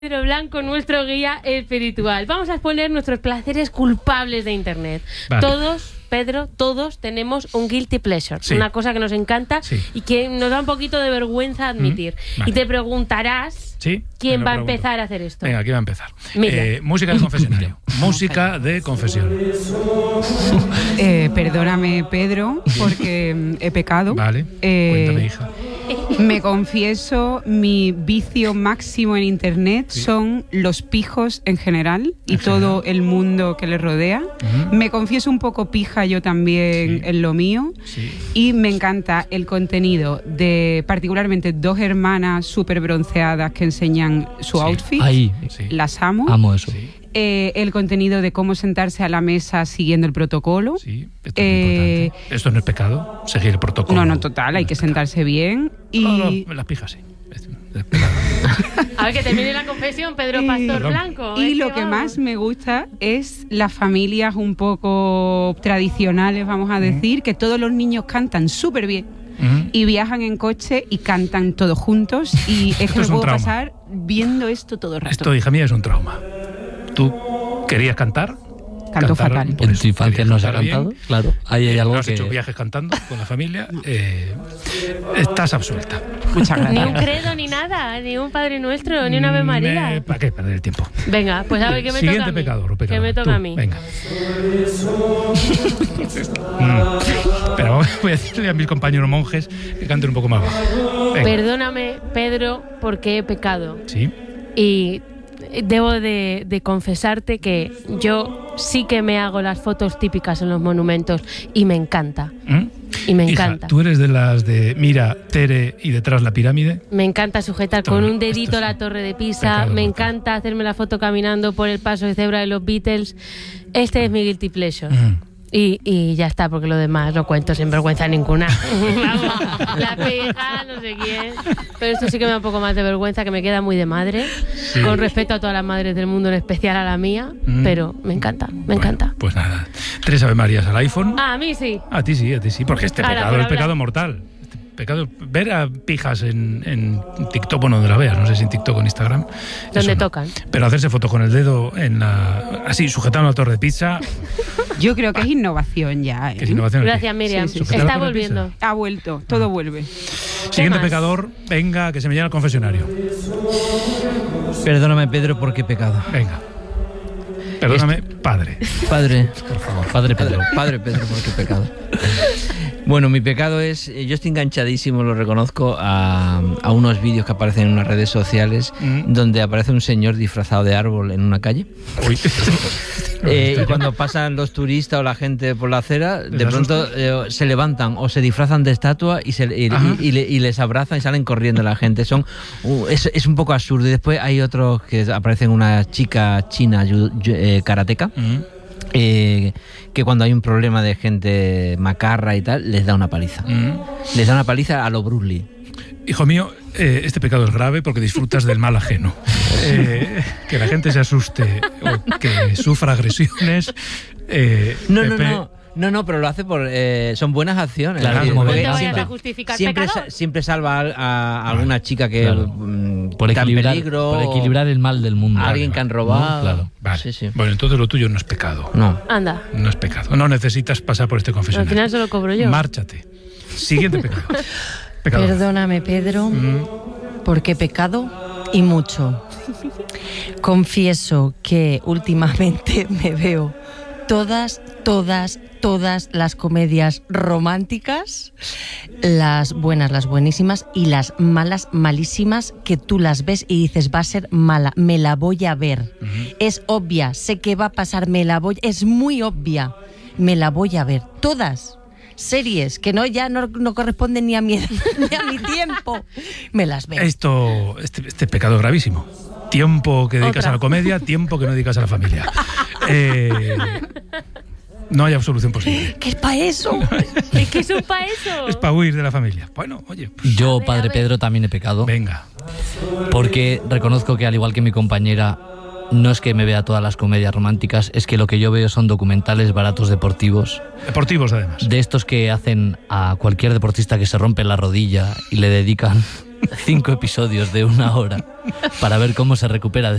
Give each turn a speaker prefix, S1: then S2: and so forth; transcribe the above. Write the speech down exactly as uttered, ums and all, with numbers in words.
S1: Pedro Blanco, nuestro guía espiritual. Vamos a exponer nuestros placeres culpables de Internet. Vale. Todos, Pedro, todos tenemos un guilty pleasure, sí. Una cosa que nos encanta, sí. Y que nos da un poquito de vergüenza admitir. Mm, vale. Y te preguntarás, ¿sí? ¿Quién va a empezar a hacer esto?
S2: Venga, ¿quién va a empezar? Eh, música de confesionario. Música de confesión.
S3: Eh, perdóname, Pedro, porque he pecado.
S2: Vale,
S3: eh,
S2: cuéntame, hija.
S3: Me confieso, mi vicio máximo en Internet sí. son los pijos en general y en todo general. El mundo que les rodea. Uh-huh. Me confieso un poco pija yo también sí. en lo mío. Sí. Y me encanta el contenido de particularmente dos hermanas súper bronceadas que enseñan su sí. outfit.
S4: Ahí.
S3: Sí. Las amo.
S4: Amo eso. Sí.
S3: Eh, el contenido de cómo sentarse a la mesa siguiendo el protocolo.
S2: Sí, esto es eh, importante. Esto no es pecado, seguir el protocolo.
S3: No, no, total, hay que sentarse bien. Y...
S2: No, no, las pijas sí.
S1: A ver, que termine la confesión, Pedro Pastor Blanco.
S3: Y lo que más me gusta es las familias un poco tradicionales, vamos a decir, mm. que todos los niños cantan súper bien. Mm. Y viajan en coche y cantan todos juntos. Y es que me puedo pasar viendo esto todo el rato.
S2: Esto, hija mía, es un trauma. ¿Tú querías cantar?
S3: Canto fatal.
S4: En tu infancia no se ha cantado, bien. Claro. Ahí hay algo
S2: no has
S4: que...
S2: hecho viajes cantando con la familia. Eh, estás absuelta.
S3: Muchas gracias.
S1: Ni un credo, ni nada, ni un Padre Nuestro, ni una Ave María.
S2: Me... ¿Para qué perder el tiempo?
S1: Venga, pues a ver, ¿qué me
S2: Siguiente
S1: toca a mí?
S2: Pecador, pecador.
S1: ¿Qué me toca
S2: Tú,
S1: a mí?
S2: Venga. mm. Pero voy a decirle a mis compañeros monjes que canten un poco más bajo. Venga.
S1: Perdóname, Pedro, porque he pecado.
S2: Sí.
S1: Y... debo de, de confesarte que yo sí que me hago las fotos típicas en los monumentos y me encanta. ¿Mm? Y me
S2: Hija,
S1: encanta.
S2: ¿tú eres de las de mira, Tere y detrás la pirámide?
S1: Me encanta sujetar esto, con un dedito la torre de Pisa. Me encanta hacerme la foto caminando por el paso de cebra de los Beatles. Este es mi guilty pleasure. Mm. Y, y ya está, porque lo demás lo cuento sin vergüenza ninguna. Vamos, la pija, no sé quién. Pero esto sí que me da un poco más de vergüenza, que me queda muy de madre. Sí. Con respeto a todas las madres del mundo, en especial a la mía. Mm. Pero me encanta, me bueno, encanta.
S2: Pues nada, tres Ave Marías al iPhone.
S1: Ah, a mí sí.
S2: A ti sí, a ti sí, porque este Ahora, pecado es pecado mortal. Pecado, ver a pijas en, en TikTok, bueno, donde la veas, no sé si en TikTok o en Instagram.
S1: Donde tocan.
S2: No. Pero hacerse foto con el dedo en la, así, sujetando la torre de pizza.
S3: Yo creo que es innovación ya. ¿eh?
S2: ¿Qué es innovación?
S1: Gracias, Miriam. Sí, sí, sí. Está volviendo.
S3: Ha vuelto, todo ah. vuelve.
S2: Siguiente pecador, venga, que se me llena el confesionario.
S4: Perdóname, Pedro, porque he pecado.
S2: Venga. Perdóname, este... padre.
S4: Padre, por favor. Padre Pedro. Padre Pedro, porque he pecado. Bueno, mi pecado es, yo estoy enganchadísimo, lo reconozco, a, a unos vídeos que aparecen en unas redes sociales mm. donde aparece un señor disfrazado de árbol en una calle. Uy. Eh, y cuando pasan los turistas o la gente por la acera, de pronto eh, se levantan o se disfrazan de estatua y, se, y, y, y, y, y les abrazan y salen corriendo la gente. Son uh, es, es un poco absurdo. Y después hay otros que aparecen una chica china yu, yu, eh, karateca. Mm. Eh, que cuando hay un problema de gente macarra y tal, les da una paliza. Mm. Les da una paliza a lo Bruce Lee.
S2: Hijo mío, eh, este pecado es grave porque disfrutas del mal ajeno. Eh, que la gente se asuste o que sufra agresiones. Eh,
S4: no, Pepe, no, no. No, no, pero lo hace por... Eh, son buenas acciones.
S1: Claro,
S4: no
S1: te vayas a justificar
S4: siempre,
S1: pecado.
S4: Siempre salva a, a, a alguna chica que
S2: claro.
S4: mm,
S2: por
S4: está en
S2: equilibrar,
S4: peligro.
S2: Por equilibrar el mal del mundo.
S4: A alguien vale, que han robado.
S2: ¿no? Claro. Vale. Sí, sí. Bueno, entonces lo tuyo no es pecado.
S4: No.
S1: Anda.
S2: No es pecado. No necesitas pasar por este confesionario.
S1: Al final se lo cobro yo.
S2: Márchate. Siguiente pecado. Pecador.
S5: Perdóname, Pedro, mm. porque he pecado y mucho. Confieso que últimamente me veo todas, todas, todas las comedias románticas, las buenas, las buenísimas, y las malas, malísimas, que tú las ves y dices, va a ser mala, me la voy a ver. Uh-huh. Es obvia, sé que va a pasar, me la voy, es muy obvia, me la voy a ver. Todas. Series que no ya no, no corresponden ni a mi ni a mi tiempo, me las veo.
S2: Esto, este, este pecado gravísimo. Tiempo que dedicas Otra. a la comedia, tiempo que no dedicas a la familia. Eh, no hay absolución posible.
S5: ¿Qué es para eso?
S1: ¿Es que es para eso?
S2: Es para huir de la familia. Bueno, oye. Pues,
S4: yo, ver, Padre Pedro, también he pecado.
S2: Venga.
S4: Porque reconozco que, al igual que mi compañera, no es que me vea todas las comedias románticas, es que lo que yo veo son documentales baratos deportivos.
S2: Deportivos, además.
S4: De estos que hacen a cualquier deportista que se rompe la rodilla y le dedican
S6: cinco episodios de una hora para ver cómo se recupera de